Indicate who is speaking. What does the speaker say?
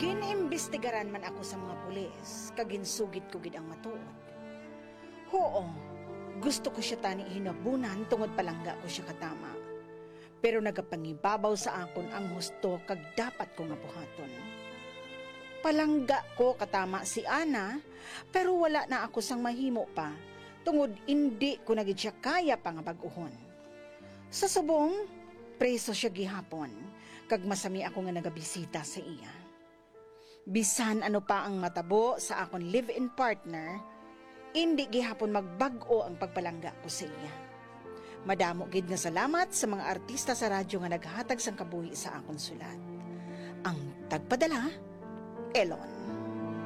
Speaker 1: Ginimbestigaran man ako sa mga pulis, kaginsugit ko gid ang matuod. Oo, gusto ko siya tani hinabunan tungod palangga ko siya katama. Pero nagapangibabaw sa akon ang husto kag dapat ko nga buhaton. Palangga ko katama si Ana, pero wala na ako sang mahimo pa, tungod hindi ko na gid siya kaya pa nga bag-uhon. Sa subong, preso siya gihapon, kag masami ako nga nagabisita sa iya. Bisan ano pa ang matabo sa akon live-in partner, hindi gihapon magbag-o ang pagpalangga ko sa iya. Madamo gid nga salamat sa mga artista sa radyo nga naghatag sang kabuhi sa akon sulat. Ang tagpadala, Elon.